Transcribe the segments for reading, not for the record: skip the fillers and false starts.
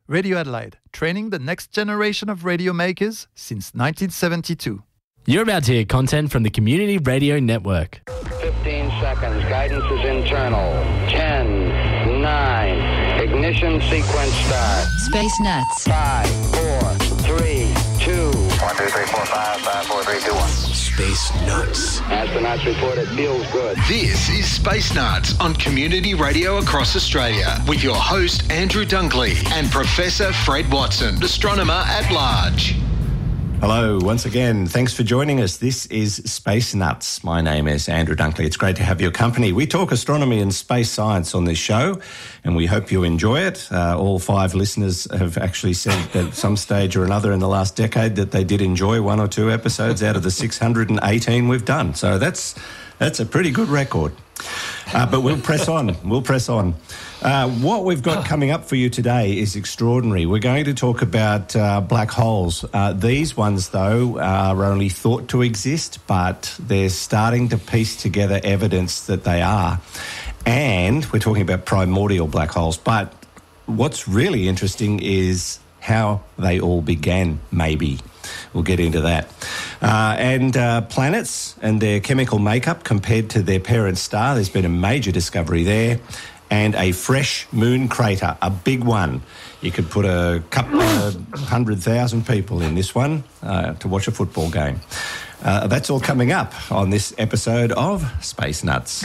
Radio Adelaide, training the next generation of radio makers since 1972. You're about to hear content from the Community Radio Network. 15 seconds. Guidance is internal. 10, 9. Ignition sequence start. Space Nuts. 5, 4, 3, 2. 1, 2, 3, 4, 5, 5, 4, 3, 2, 1. Space Nuts. Astronauts report it feels good. This is Space Nuts on Community Radio across Australia with your host Andrew Dunkley and Professor Fred Watson, astronomer at large. Hello, once again. Thanks for joining us. This is Space Nuts. My name is Andrew Dunkley. It's great to have your company. We talk astronomy and space science on this show, and we hope you enjoy it. All 5 listeners have actually said at some stage or another in the last decade that they did enjoy 1 or 2 episodes out of the 618 we've done. So that's a pretty good record. But we'll press on. What we've got coming up for you today is extraordinary. We're going to talk about black holes. These ones, though, are only thought to exist, but they're starting to piece together evidence that they are. And we're talking about primordial black holes. But what's really interesting is how they all began, maybe. We'll get into that. And planets and their chemical makeup compared to their parent star. There's been a major discovery there. And a fresh moon crater, a big one. You could put a couple of 100,000 people in this one to watch a football game. That's all coming up on this episode of Space Nuts.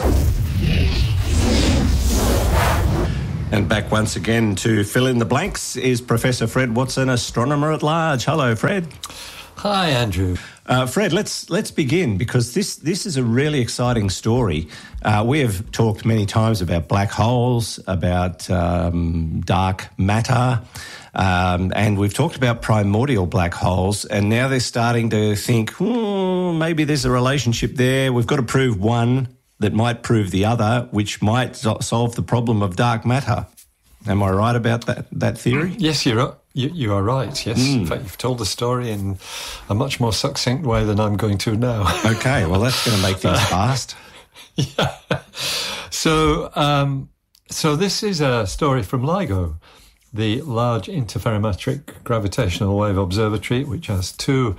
And back once again to fill in the blanks is Professor Fred Watson, astronomer at large. Hello, Fred. Hi, Andrew. Fred, let's begin, because this is a really exciting story. We have talked many times about black holes, about dark matter, and we've talked about primordial black holes, and now they're starting to think, maybe there's a relationship there. We've got to prove one that might prove the other, which might solve the problem of dark matter. Am I right about that theory? Yes, you are right, yes. In fact, you've told the story in a much more succinct way than I'm going to now. Okay, well, that's going to make things fast. Yeah. So this is a story from LIGO, the Large Interferometric Gravitational Wave Observatory, which has 2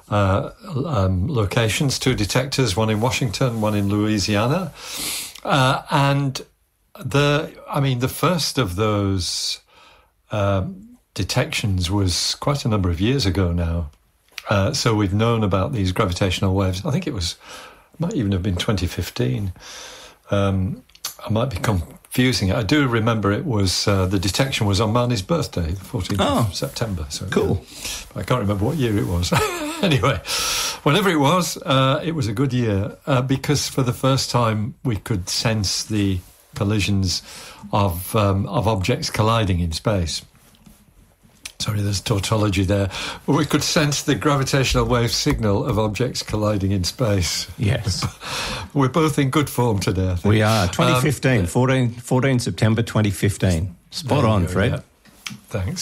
locations, 2 detectors, one in Washington, one in Louisiana. And the first of those detections was quite a number of years ago now. So we've known about these gravitational waves. I think it might even have been 2015. I might be confusing it. I do remember it was, the detection was on Marnie's birthday, the 14th of September. So cool. I can't remember what year it was. Anyway, whenever it was a good year, because for the first time we could sense the collisions of objects colliding in space. Sorry, there's tautology there. We could sense the gravitational wave signal of objects colliding in space. Yes. We're both in good form today, I think. We are. 2015, 14 September 2015. Spot on, Fred. Yeah. Thanks.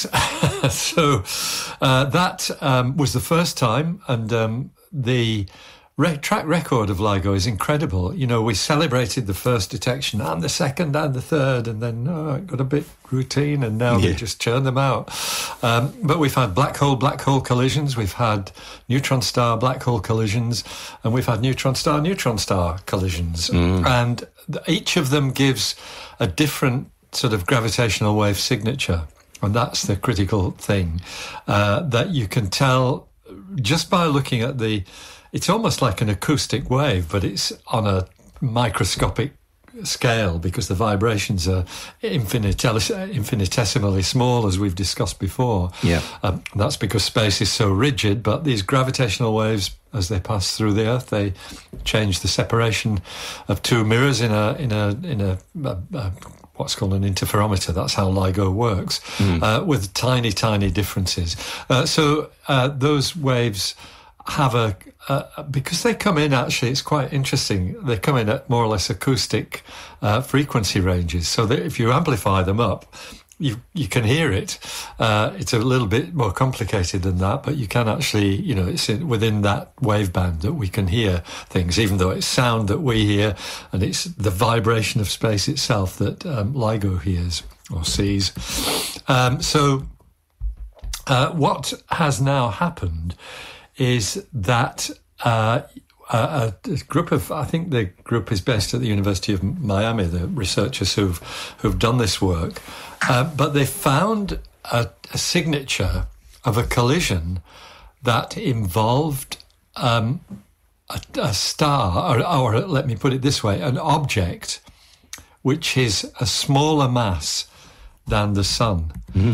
So that was the first time, and the track record of LIGO is incredible. You know, we celebrated the first detection and the second and the third, and then it got a bit routine, and now we just churn them out. But we've had black hole collisions, we've had neutron star black hole collisions, and we've had neutron star collisions. And each of them gives a different sort of gravitational wave signature. And that's the critical thing, that you can tell just by looking at it's almost like an acoustic wave, but it's on a microscopic scale because the vibrations are infinitesimally small, as we've discussed before. Yeah. That's because space is so rigid, but these gravitational waves, as they pass through the Earth, they change the separation of 2 mirrors in a what's called an interferometer. That's how LIGO works, with tiny, tiny differences. So those waves have because they come in, actually, it's quite interesting. They come in at more or less acoustic frequency ranges, so that if you amplify them up, you can hear it. It's a little bit more complicated than that, but you can actually, it's within that wave band that we can hear things, even though it's sound that we hear, and it's the vibration of space itself that LIGO hears or sees. So What has now happened is that a group of, I think the group is based at the University of Miami, the researchers who've done this work, but they found a signature of a collision that involved a star, or let me put it this way, an object which is a smaller mass than the sun.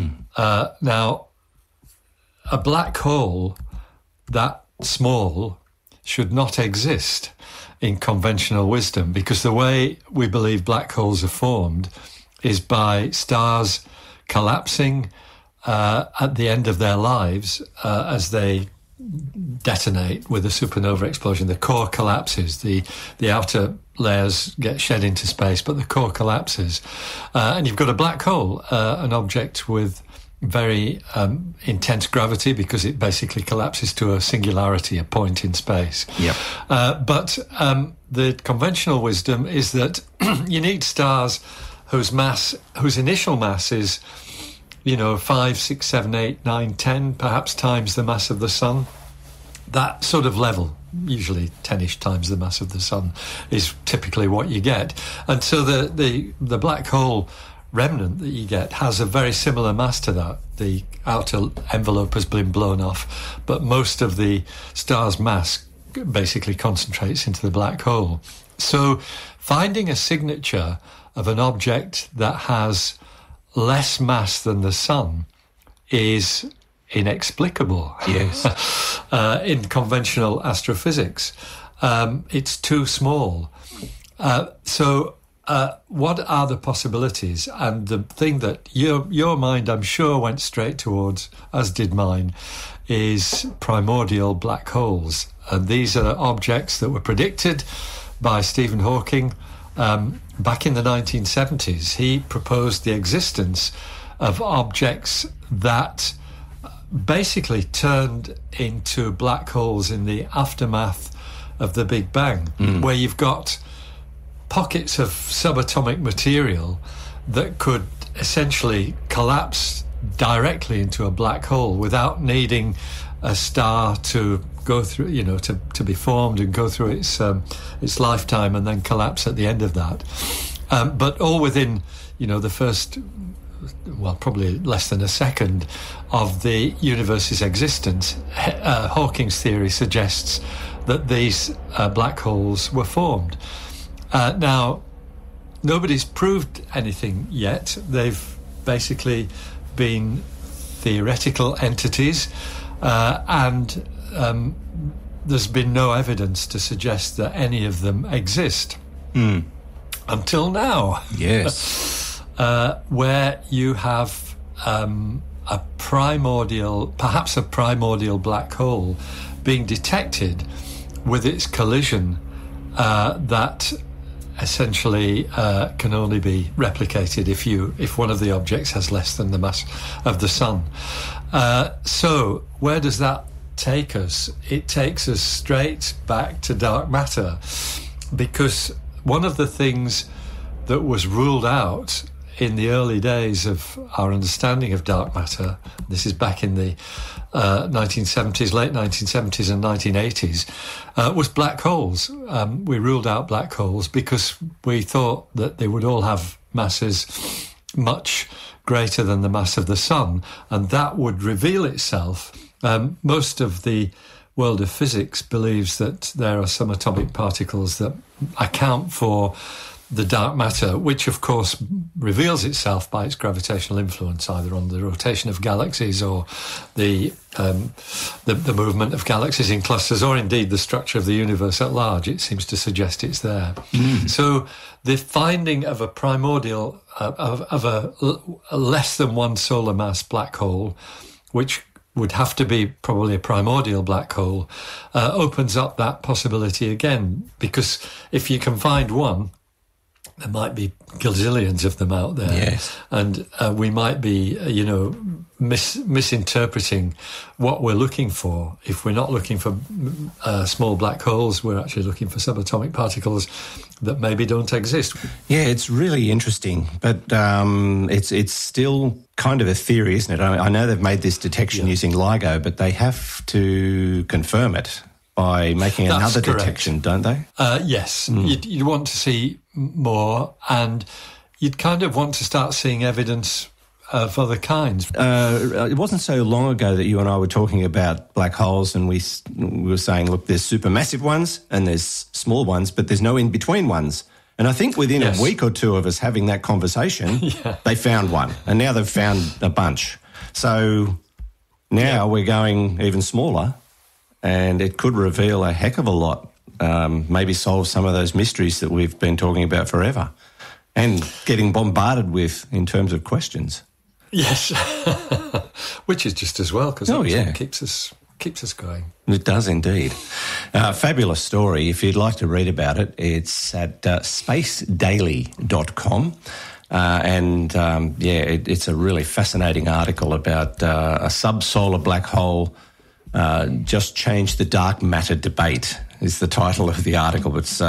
Now, a black hole that small should not exist in conventional wisdom, because the way we believe black holes are formed is by stars collapsing at the end of their lives as they detonate with a supernova explosion. The core collapses, the outer layers get shed into space, but the core collapses. And you've got a black hole, an object with very intense gravity, because it basically collapses to a singularity, a point in space. Yep. But the conventional wisdom is that you need stars whose initial mass is, 5, 6, 7, 8, 9, 10, perhaps times the mass of the sun. That sort of level, usually 10-ish times the mass of the sun, is typically what you get. And so the black hole remnant that you get has a very similar mass to that. The outer envelope has been blown off, but most of the star's mass basically concentrates into the black hole. So finding a signature of an object that has less mass than the sun is inexplicable. Yes. In conventional astrophysics. It's too small. So what are the possibilities? And the thing that your mind, I'm sure, went straight towards, as did mine, is primordial black holes. And these are objects that were predicted by Stephen Hawking back in the 1970s. He proposed the existence of objects that basically turned into black holes in the aftermath of the Big Bang, where you've got pockets of subatomic material that could essentially collapse directly into a black hole without needing a star to go through, to be formed and go through its lifetime and then collapse at the end of that. But all within, the first, probably less than a second of the universe's existence. Hawking's theory suggests that these black holes were formed. Now, nobody's proved anything yet. They've basically been theoretical entities, and there's been no evidence to suggest that any of them exist. Until now. Yes. Where you have perhaps a primordial black hole being detected with its collision that essentially can only be replicated if one of the objects has less than the mass of the sun. So where does that take us? It takes us straight back to dark matter, because one of the things that was ruled out in the early days of our understanding of dark matter, this is back in the 1970s, late 1970s and 1980s, was black holes. We ruled out black holes because we thought that they would all have masses much greater than the mass of the sun, and that would reveal itself. Most of the world of physics believes that there are some atomic particles that account for the dark matter, which of course reveals itself by its gravitational influence, either on the rotation of galaxies or the movement of galaxies in clusters, or indeed the structure of the universe at large. It seems to suggest it's there. So the finding of a primordial, of a less than one solar mass black hole, which would have to be probably a primordial black hole, opens up that possibility again, because if you can find one, there might be gazillions of them out there. Yes. And we might be, misinterpreting what we're looking for. If we're not looking for small black holes, we're actually looking for subatomic particles that maybe don't exist. Yeah, it's really interesting, but it's still kind of a theory, isn't it? I know they've made this detection using LIGO, but they have to confirm it by making another detection, don't they? Yes. You'd want to see more, and you'd kind of want to start seeing evidence of other kinds. It wasn't so long ago that you and I were talking about black holes, and we were saying, look, there's supermassive ones and there's small ones, but there's no in-between ones. And I think within a week or two of us having that conversation, they found one, and now they've found a bunch. So now we're going even smaller, and it could reveal a heck of a lot, maybe solve some of those mysteries that we've been talking about forever and getting bombarded with in terms of questions. Yes, which is just as well, because it keeps us going. It does indeed. Fabulous story. If you'd like to read about it, it's at spacedaily.com. It's a really fascinating article about a subsolar black hole just changed the dark matter debate, is the title of the article. It's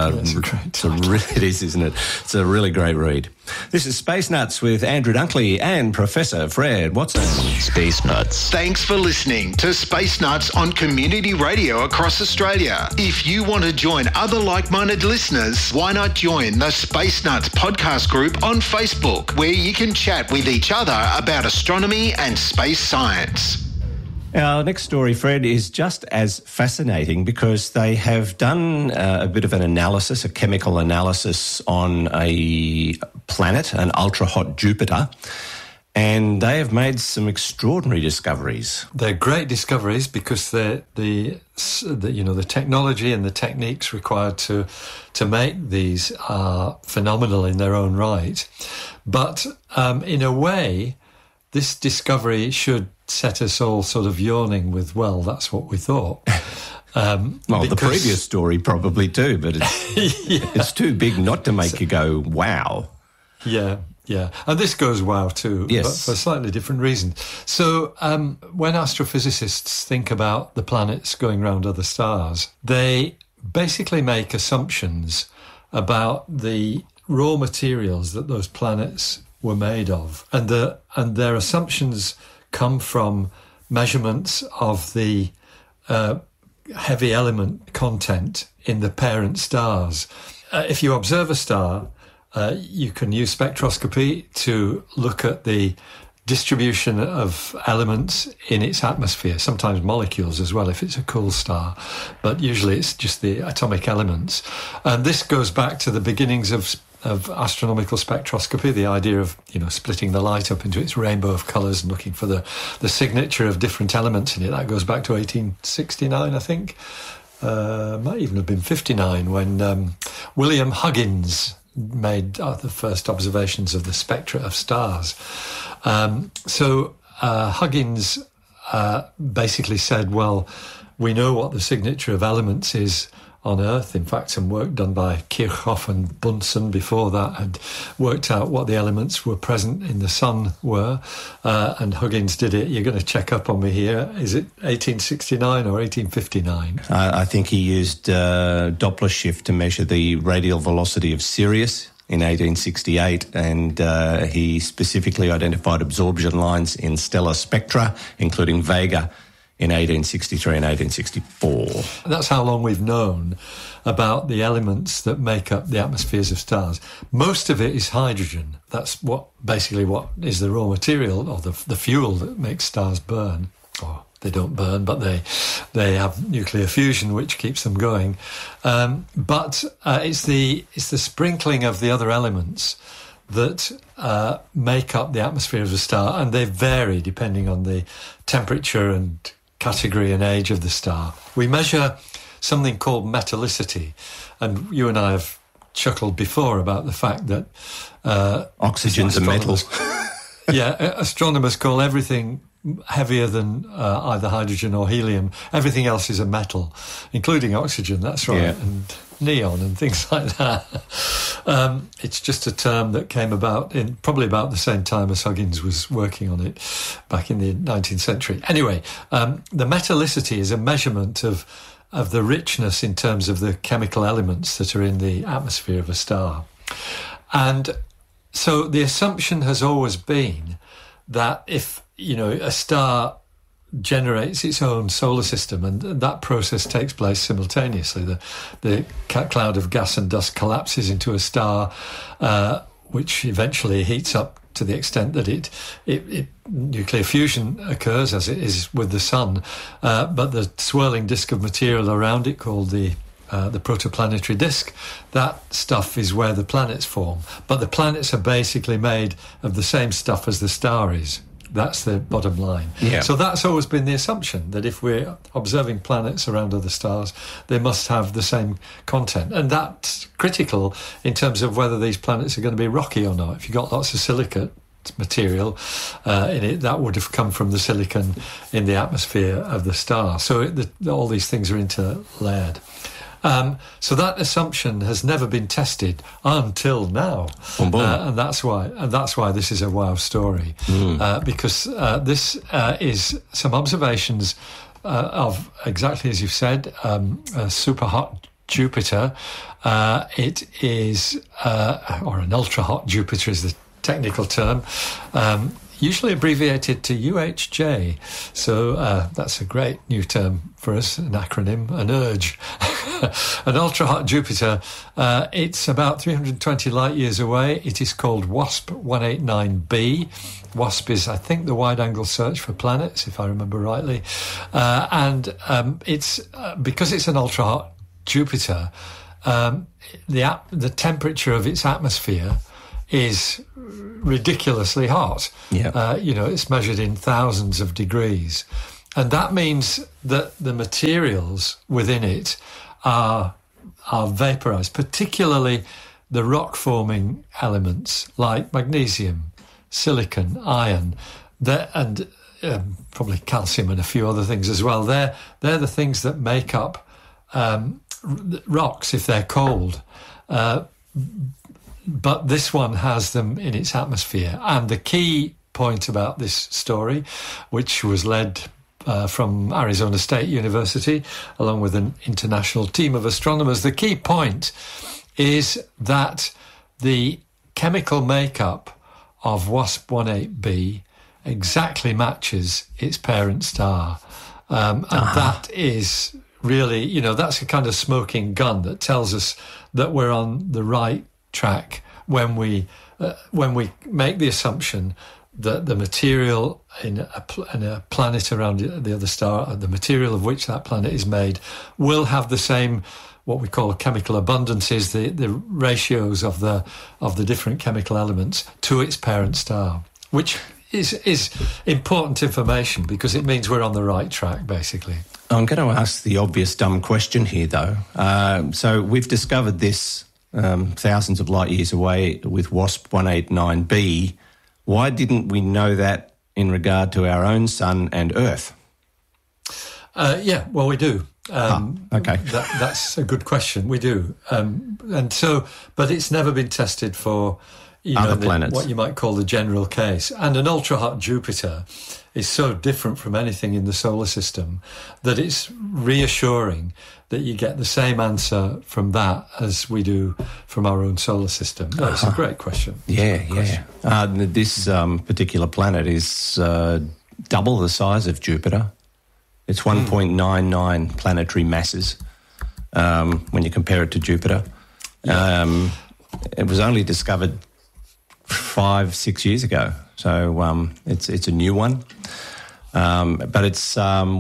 it is, isn't it? It's a really great read. This is Space Nuts with Andrew Dunkley and Professor Fred Watson. Space Nuts. Thanks for listening to Space Nuts on Community Radio across Australia. If you want to join other like-minded listeners, why not join the Space Nuts podcast group on Facebook, where you can chat with each other about astronomy and space science. Our next story, Fred, is just as fascinating because they have done a bit of an analysis, a chemical analysis on a planet, an ultra-hot Jupiter, and they have made some extraordinary discoveries. They're great discoveries because the technology and the techniques required to make these are phenomenal in their own right. But in a way, this discovery should set us all sort of yawning with, well, that's what we thought. The previous story probably too, but it's too big not to make you go, wow. Yeah. And this goes wow too, but for a slightly different reason. So when astrophysicists think about the planets going around other stars, they basically make assumptions about the raw materials that those planets were made of. And their assumptions come from measurements of the heavy element content in the parent stars. If you observe a star, you can use spectroscopy to look at the distribution of elements in its atmosphere, sometimes molecules as well if it's a cool star, but usually it's just the atomic elements. And this goes back to the beginnings of astronomical spectroscopy, the idea of splitting the light up into its rainbow of colours and looking for the signature of different elements in it. That goes back to 1869, I think. Might even have been 59 when William Huggins made the first observations of the spectra of stars. Huggins basically said, well, we know what the signature of elements is on Earth. In fact, some work done by Kirchhoff and Bunsen before that had worked out what the elements were present in the sun were, and Huggins did it. You're going to check up on me here. Is it 1869 or 1859? I think he used Doppler shift to measure the radial velocity of Sirius in 1868, and he specifically identified absorption lines in stellar spectra, including Vega, in 1863 and 1864. That's how long we've known about the elements that make up the atmospheres of stars. Most of it is hydrogen. That's what is the raw material, or the fuel that makes stars burn. Or they don't burn, but they have nuclear fusion, which keeps them going. But it's the sprinkling of the other elements that make up the atmosphere of the star, and they vary depending on the temperature and category and age of the star. We measure something called metallicity, and you and I have chuckled before about the fact that oxygen's a metal. Astronomers call everything heavier than either hydrogen or helium. Everything else is a metal, including oxygen. That's right. Yeah. And of neon and things like that. It's just a term that came about in probably about the same time as Huggins was working on it back in the 19th century. Anyway, the metallicity is a measurement of the richness in terms of the chemical elements that are in the atmosphere of a star. And so the assumption has always been that if, a star generates its own solar system, and that process takes place simultaneously. The cloud of gas and dust collapses into a star, which eventually heats up to the extent that it nuclear fusion occurs, as it is with the sun. But the swirling disk of material around it, called the protoplanetary disk, that stuff is where the planets form. But the planets are basically made of the same stuff as the star is. That's the bottom line. Yeah. So that's always been the assumption, that if we're observing planets around other stars, they must have the same content. And that's critical in terms of whether these planets are going to be rocky or not. If you've got lots of silicate material in it, that would have come from the silicon in the atmosphere of the star. So all these things are interlayered. So that assumption has never been tested until now, and that's why this is a wow story, because this is some observations of, exactly as you've said, a super hot Jupiter. It is, or an ultra hot Jupiter is the technical term. Usually abbreviated to UHJ. So that's a great new term for us, an acronym, an URGE. An ultra-hot Jupiter. It's about 320 light-years away. It is called WASP 189b. WASP is, I think, the wide-angle search for planets, if I remember rightly. And it's because it's an ultra-hot Jupiter, the temperature of its atmosphere is ridiculously hot. Yeah. It's measured in thousands of degrees. And that means that the materials within it are vaporized, particularly the rock-forming elements like magnesium, silicon, iron, and probably calcium and a few other things as well. They're the things that make up rocks if they're cold. But this one has them in its atmosphere. And the key point about this story, which was led from Arizona State University, along with an international team of astronomers, the key point is that the chemical makeup of WASP-18b exactly matches its parent star. And that is really, that's a kind of smoking gun that tells us that we're on the right track when we make the assumption that the material in a planet around the other star, the material of which that planet is made, will have the same, what we call chemical abundances, the ratios of the different chemical elements to its parent star, which is important information because it means we're on the right track, basically. I'm going to ask the obvious dumb question here, though. So we've discovered this thousands of light years away with WASP 189b. Why didn't we know that in regard to our own sun and Earth? Well, we do. Okay. That's a good question. We do. But it's never been tested for other planets. What you might call the general case. And an ultra-hot Jupiter is so different from anything in the solar system that it's reassuring that you get the same answer from that as we do from our own solar system. That's a great question. Yeah. This particular planet is double the size of Jupiter. It's 1.99 planetary masses when you compare it to Jupiter. Yeah. It was only discovered 5-6 years ago, so it's a new one. But it's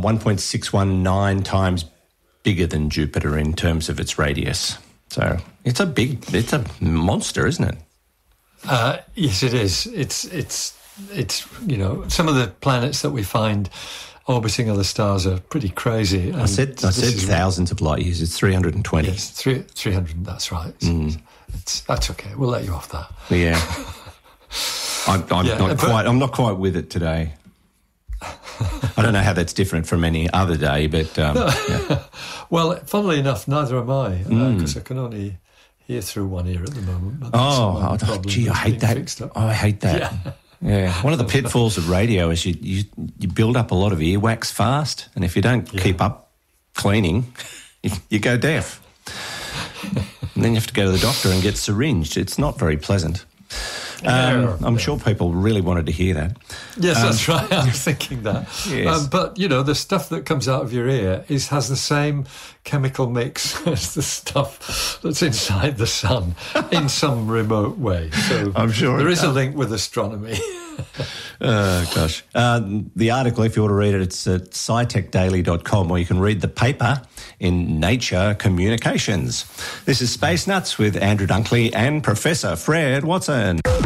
1.619 times bigger than Jupiter in terms of its radius. So it's a monster, isn't it? Yes, it is. It's some of the planets that we find orbiting other stars are pretty crazy. I said thousands of light years. It's 320. Yes, 300. That's right. That's okay. We'll let you off that. Yeah. I'm not quite with it today. I don't know how that's different from any other day, but yeah. Well, funnily enough, neither am I, because I can only hear through one ear at the moment. But Gee, I hate that. I hate that. Yeah. One of the pitfalls of radio is you build up a lot of earwax fast, and if you don't keep up cleaning, you go deaf. And then you have to go to the doctor and get syringed. It's not very pleasant. I'm sure people really wanted to hear that. Yes, that's right. I was thinking that. Yes. But, the stuff that comes out of your ear has the same chemical mix as the stuff that's inside the sun in some remote way. So I'm sure there is a link with astronomy. Gosh. The article, if you want to read it, it's at scitechdaily.com, or you can read the paper in Nature Communications. This is Space Nuts with Andrew Dunkley and Professor Fred Watson. 3, 2,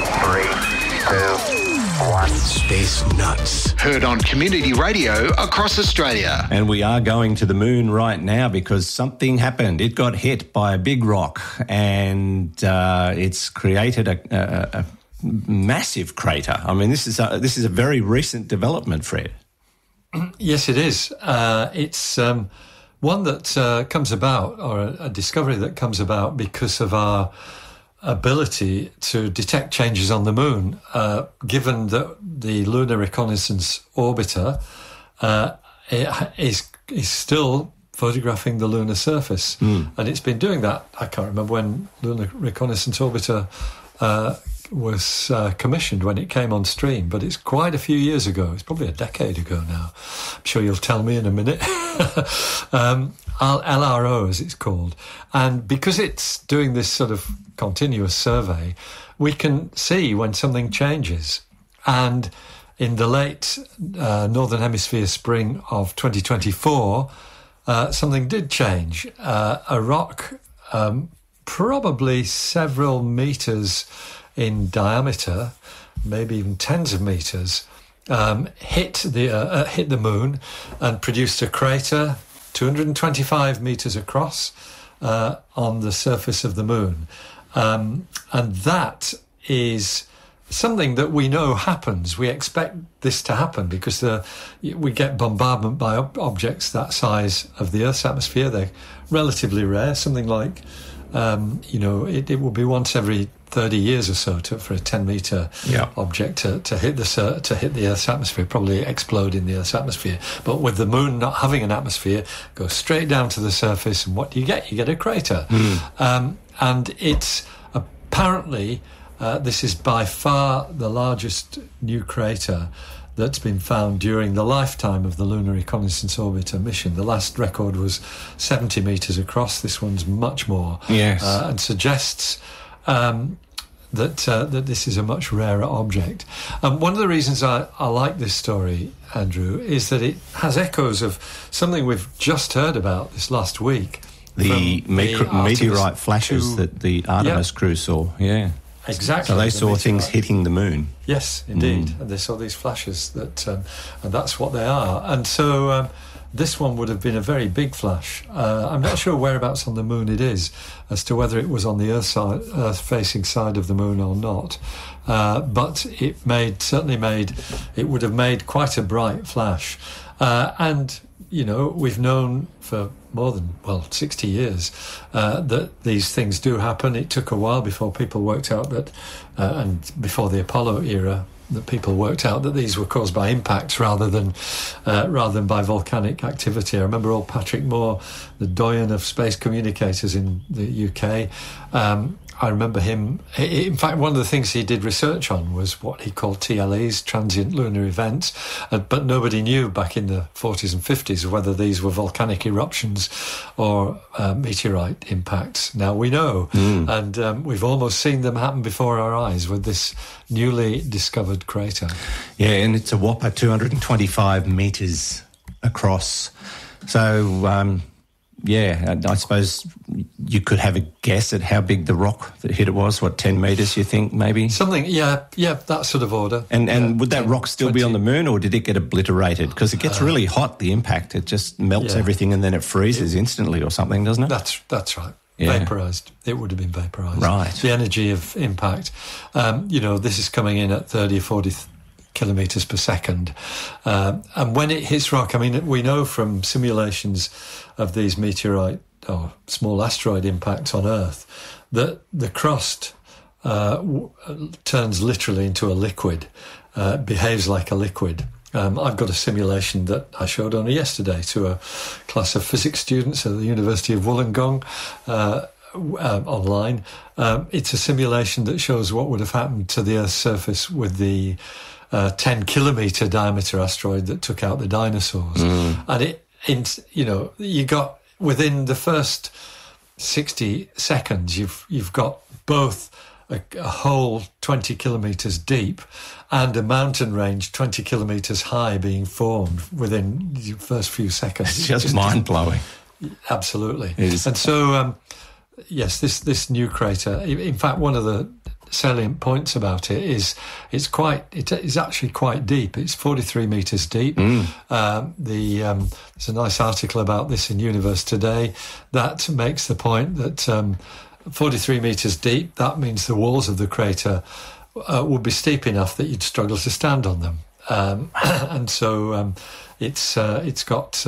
1. Space Nuts. Heard on community radio across Australia. And we are going to the moon right now because something happened. It got hit by a big rock, and it's created a massive crater. I mean, this is a very recent development, Fred. Yes, it is. It's one that comes about, or a discovery that comes about because of our ability to detect changes on the moon, given that the Lunar Reconnaissance Orbiter is still photographing the lunar surface. And it's been doing that. I can't remember when Lunar Reconnaissance Orbiter was commissioned, when it came on stream, but it's quite a few years ago. It's probably a decade ago now. I'm sure you'll tell me in a minute. LRO, as it's called. And because it's doing this sort of continuous survey, we can see when something changes. And in the late Northern Hemisphere spring of 2024, something did change. A rock, probably several metres in diameter, maybe even tens of meters, hit the moon and produced a crater 225 meters across on the surface of the moon. And that is something that we know happens. We expect this to happen because we get bombardment by objects that size of the Earth's atmosphere. They're relatively rare, something like, it will be once every 30 years or so for a 10-meter object to hit the Earth's atmosphere, probably explode in the Earth's atmosphere. But with the moon not having an atmosphere, go straight down to the surface, and what do you get? You get a crater. And it's apparently, this is by far the largest new crater that's been found during the lifetime of the Lunar Reconnaissance Orbiter mission. The last record was 70 metres across. This one's much more. Yes. And suggests that this is a much rarer object. One of the reasons I like this story, Andrew, is that it has echoes of something we've just heard about this last week. The meteorite flashes that the Artemis crew saw, Exactly. So they saw things hitting the moon. Yes, indeed. And they saw these flashes and that's what they are. And so this one would have been a very big flash. I'm not sure whereabouts on the moon it is, as to whether it was on the Earth-facing side of the moon or not. But it would have made quite a bright flash. And, we've known for more than, 60 years that these things do happen. It took a while before people worked out that, and before the Apollo era, that people worked out that these were caused by impacts rather than by volcanic activity. I remember old Patrick Moore, the doyen of space communicators in the UK. I remember him. In fact, one of the things he did research on was what he called TLEs, transient lunar events, but nobody knew back in the 40s and 50s whether these were volcanic eruptions or meteorite impacts. Now we know, and we've almost seen them happen before our eyes with this newly discovered crater. Yeah, and it's a whopper 225 metres across. So, I suppose you could have a guess at how big the rock that hit it was. 10 metres, you think, maybe? Something, that sort of order. And would that rock still 20. be on the moon, or did it get obliterated? Because it gets really hot, the impact. It just melts everything and then it freezes instantly or something, doesn't it? That's right. Yeah. Vaporised. It would have been vaporised. Right. The energy of impact. This is coming in at 30 or kilometres per second. And when it hits rock, I mean, we know from simulations of these meteorite or small asteroid impacts on Earth that the crust turns literally into a liquid, behaves like a liquid. I've got a simulation that I showed only yesterday to a class of physics students at the University of Wollongong online. It's a simulation that shows what would have happened to the Earth's surface with the 10-kilometre diameter asteroid that took out the dinosaurs. And you got within the first 60 seconds, you've got both a hole 20 kilometres deep and a mountain range 20 kilometres high being formed within the first few seconds. It's just mind-blowing. Absolutely. It is. And so, yes, this new crater, in fact, one of the salient points about it is it's actually quite deep. It's 43 metres deep. There's a nice article about this in Universe Today that makes the point that 43 metres deep, that means the walls of the crater would be steep enough that you'd struggle to stand on them. And so it's got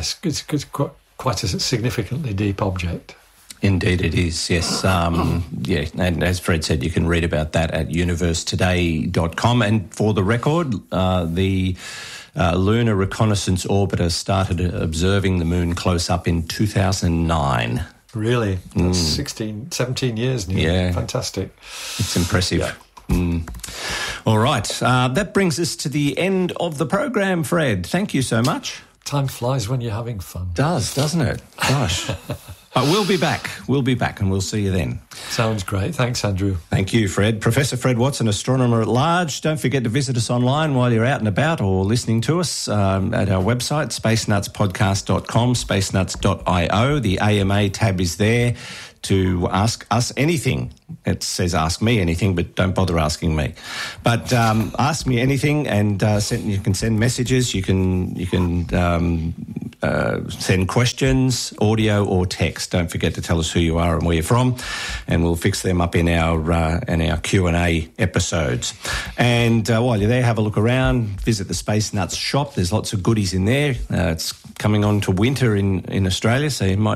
quite a significantly deep object. Indeed it is, yes. And as Fred said, you can read about that at universetoday.com. And for the record, the Lunar Reconnaissance Orbiter started observing the moon close up in 2009. Really? That's 17 years nearly. Yeah. Fantastic. It's impressive. Yeah. All right. That brings us to the end of the program, Fred. Thank you so much. Time flies when you're having fun. Does, doesn't it? Gosh. But we'll be back. We'll be back and we'll see you then. Sounds great. Thanks, Andrew. Thank you, Fred. Professor Fred Watson, astronomer at large. Don't forget to visit us online while you're out and about or listening to us at our website, spacenutspodcast.com, spacenuts.io. The AMA tab is there to ask us anything. It says ask me anything, but don't bother asking me. But ask me anything, and you can send messages. You can send questions, audio or text. Don't forget to tell us who you are and where you're from, and we'll fix them up in our Q&A episodes. And while you're there, have a look around. Visit the Space Nuts shop. There's lots of goodies in there. It's coming on to winter in Australia, so you might